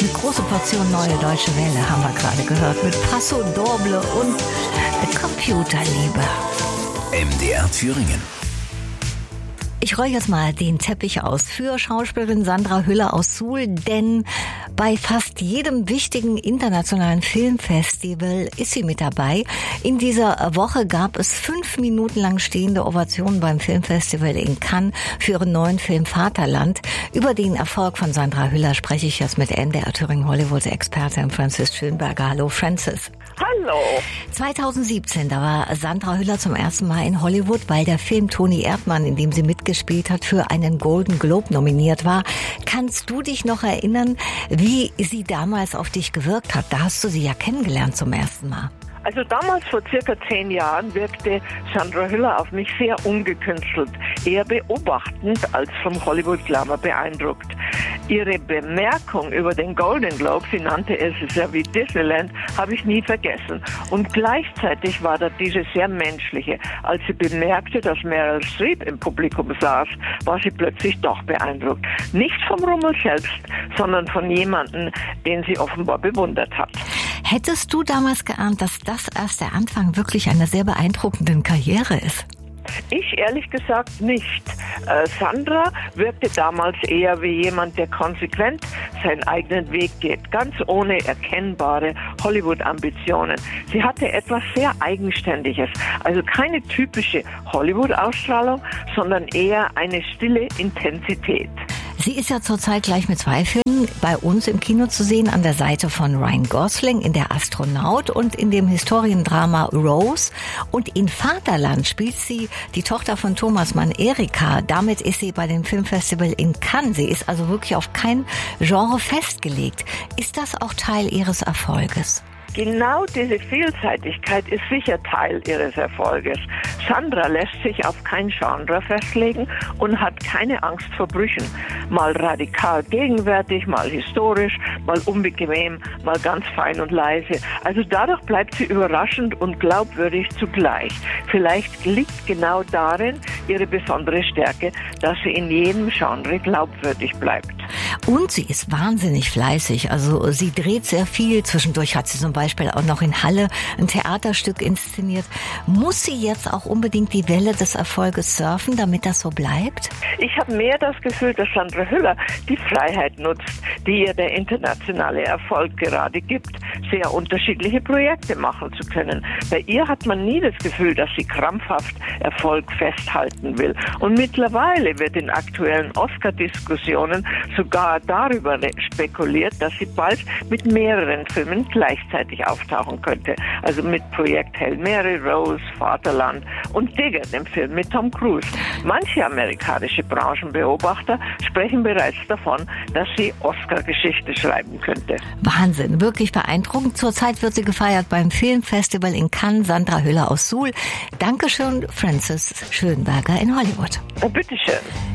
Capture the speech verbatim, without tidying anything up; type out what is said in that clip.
Eine große Portion neue deutsche Welle haben wir gerade gehört mit Paso Doble und Computerliebe. M D R Thüringen. Ich roll jetzt mal den Teppich aus für Schauspielerin Sandra Hüller aus Suhl, denn bei fast jedem wichtigen internationalen Filmfestival ist sie mit dabei. In dieser Woche gab es fünf Minuten lang stehende Ovationen beim Filmfestival in Cannes für ihren neuen Film Vaterland. Über den Erfolg von Sandra Hüller spreche ich jetzt mit M D R Thüringen Hollywood-Expertin Francis Schönberger. Hallo Francis. Hallo. zweitausendsiebzehn, da war Sandra Hüller zum ersten Mal in Hollywood, weil der Film Toni Erdmann, in dem sie mitgespielt hat, für einen Golden Globe nominiert war. Kannst du dich noch erinnern, wie sie damals auf dich gewirkt hat? Da hast du sie ja kennengelernt zum ersten Mal. Also damals, vor circa zehn Jahren, wirkte Sandra Hüller auf mich sehr ungekünstelt, eher beobachtend als vom Hollywood-Glamour beeindruckt. Ihre Bemerkung über den Golden Globe, sie nannte es, es ist ja wie Disneyland, habe ich nie vergessen. Und gleichzeitig war da diese sehr menschliche. Als sie bemerkte, dass Meryl Streep im Publikum saß, war sie plötzlich doch beeindruckt. Nicht vom Rummel selbst, sondern von jemandem, den sie offenbar bewundert hat. Hättest du damals geahnt, dass das erst der Anfang wirklich einer sehr beeindruckenden Karriere ist? Ich ehrlich gesagt nicht. Äh, Sandra wirkte damals eher wie jemand, der konsequent seinen eigenen Weg geht, ganz ohne erkennbare Hollywood-Ambitionen. Sie hatte etwas sehr Eigenständiges, also keine typische Hollywood-Ausstrahlung, sondern eher eine stille Intensität. Sie ist ja zurzeit gleich mit zwei Filmen bei uns im Kino zu sehen, an der Seite von Ryan Gosling in Der Astronaut und in dem Historiendrama Rose. Und in Vaterland spielt sie die Tochter von Thomas Mann, Erika. Damit ist sie bei dem Filmfestival in Cannes. Sie ist also wirklich auf kein Genre festgelegt. Ist das auch Teil ihres Erfolges? Genau diese Vielseitigkeit ist sicher Teil ihres Erfolges. Sandra lässt sich auf kein Genre festlegen und hat keine Angst vor Brüchen. Mal radikal gegenwärtig, mal historisch, mal unbequem, mal ganz fein und leise. Also dadurch bleibt sie überraschend und glaubwürdig zugleich. Vielleicht liegt genau darin ihre besondere Stärke, dass sie in jedem Genre glaubwürdig bleibt. Und sie ist wahnsinnig fleißig. Also sie dreht sehr viel. Zwischendurch hat sie zum Beispiel auch noch in Halle ein Theaterstück inszeniert. Muss sie jetzt auch unbedingt die Welle des Erfolges surfen, damit das so bleibt? Ich habe mehr das Gefühl, dass Sandra Hüller die Freiheit nutzt, die ihr der internationale Erfolg gerade gibt, sehr unterschiedliche Projekte machen zu können. Bei ihr hat man nie das Gefühl, dass sie krampfhaft Erfolg festhalten will. Und mittlerweile wird in aktuellen Oscar-Diskussionen sogar darüber spekuliert, dass sie bald mit mehreren Filmen gleichzeitig auftauchen könnte. Also mit Projekt Hail Mary, Rose, Vaterland und Digger, dem Film mit Tom Cruise. Manche amerikanische Branchenbeobachter sprechen bereits davon, dass sie Oscar-Geschichte schreiben könnte. Wahnsinn, wirklich beeindruckend. Zurzeit wird sie gefeiert beim Filmfestival in Cannes. Sandra Hüller aus Suhl. Dankeschön, Francis Schönberger in Hollywood. Oh, bitteschön.